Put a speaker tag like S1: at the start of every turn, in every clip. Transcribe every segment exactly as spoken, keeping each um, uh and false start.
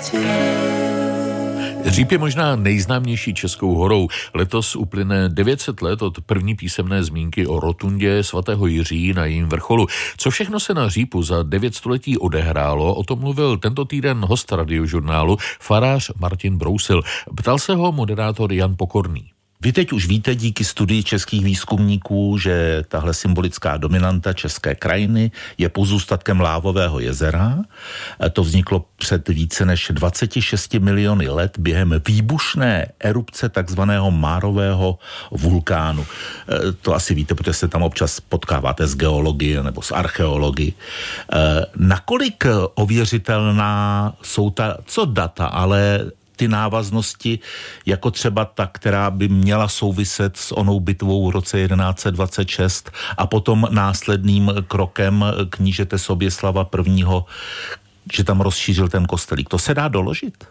S1: Říp je možná nejznámější českou horou. Letos uplyne devět set let od první písemné zmínky o rotundě svatého Jiří na jejím vrcholu. Co všechno se na Řípu za devět století odehrálo, o tom mluvil tento týden host Radiožurnálu, farář Martin Brousil. Ptal se ho moderátor Jan Pokorný.
S2: Vy teď už víte díky studii českých výzkumníků, že tahle symbolická dominanta české krajiny je pozůstatkem Lávového jezera. To vzniklo před více než dvaceti šesti miliony let během výbušné erupce takzvaného Márového vulkánu. To asi víte, protože se tam občas potkáváte s geologií nebo s archeologií. Nakolik ověřitelná jsou ta, co data, ale ty návaznosti, jako třeba ta, která by měla souviset s onou bitvou v roce jedenáct set dvacet šest a potom následným krokem knížete Soběslava prvního, že tam rozšířil ten kostelík. To se dá doložit?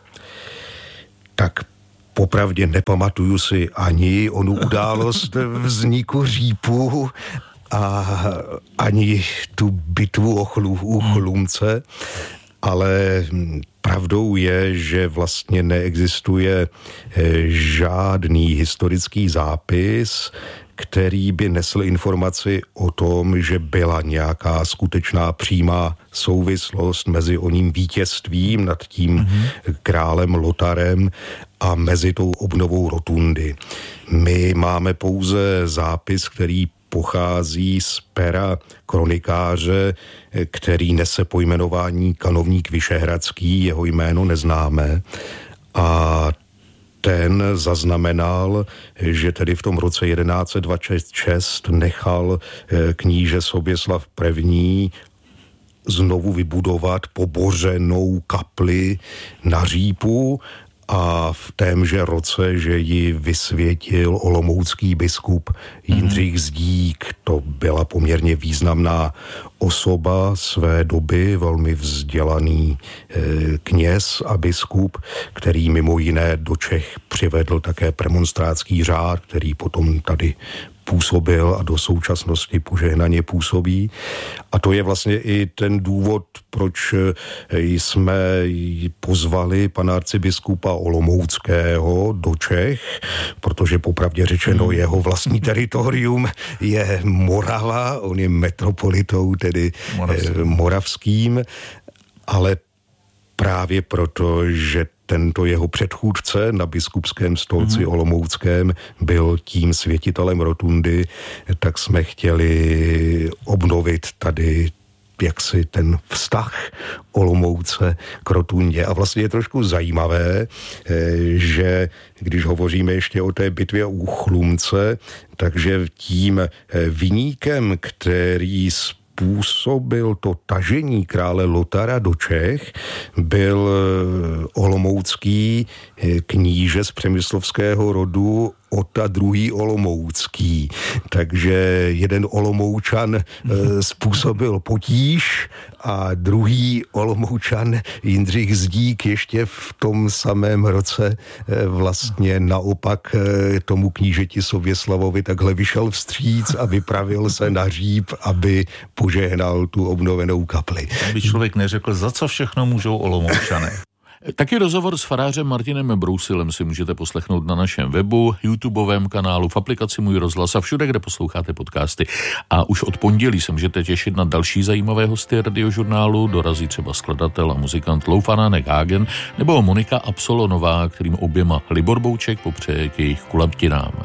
S3: Tak popravdě nepamatuju si ani onu událost vzniku Řípu a ani tu bitvu u Chlumce, ale pravdou je, že vlastně neexistuje žádný historický zápis, který by nesl informaci o tom, že byla nějaká skutečná přímá souvislost mezi oním vítězstvím nad tím mm-hmm. králem Lotarem a mezi tou obnovou rotundy. My máme pouze zápis, který pochází z pera kronikáře, který nese pojmenování kanovník Vyšehradský, jeho jméno neznáme, a ten zaznamenal, že tedy v tom roce jedenáct set dvacet šest nechal kníže Soběslav první znovu vybudovat pobořenou kapli na Řípu, a v témže roce, že ji vysvětil olomoucký biskup Jindřich Zdík. To byla poměrně významná osoba své doby, velmi vzdělaný e, kněz a biskup, který mimo jiné do Čech přivedl také premonstrátský řád, který potom tady působil a do současnosti požehnaně působí. A to je vlastně i ten důvod, proč jsme pozvali pana arcibiskupa Olomouckého do Čech, protože popravdě řečeno jeho vlastní teritorium je Morava, on je metropolitou, tedy Moravským, moravským, ale právě proto, že tento jeho předchůdce na biskupském stolci mm. olomouckém byl tím světitelem rotundy, tak jsme chtěli obnovit tady jaksi ten vztah Olomouce k rotundě. A vlastně je trošku zajímavé, že když hovoříme ještě o té bitvě u Chlumce, takže tím viníkem, který způsobil to tažení krále Lotara do Čech, byl olomoucký kníže z přemyslovského rodu Ota druhý Olomoucký. Takže jeden Olomoučan e, způsobil potíž a druhý Olomoučan Jindřich Zdík ještě v tom samém roce e, vlastně naopak e, tomu knížeti Soběslavovi takhle vyšel vstříc a vypravil se na Říp, aby požehnal tu obnovenou kapli.
S2: Aby člověk neřekl, za co všechno můžou Olomoučané.
S1: Taky rozhovor s farářem Martinem Brousilem si můžete poslechnout na našem webu, YouTubeovém kanálu, v aplikaci Můj rozhlas a všude, kde posloucháte podcasty. A už od pondělí se můžete těšit na další zajímavé hosty Radiožurnálu. Dorazí třeba skladatel a muzikant Loufanánek Hagen nebo Monika Absolonová, kterým oběma Libor Bouček popřeje k jejich kulattinám.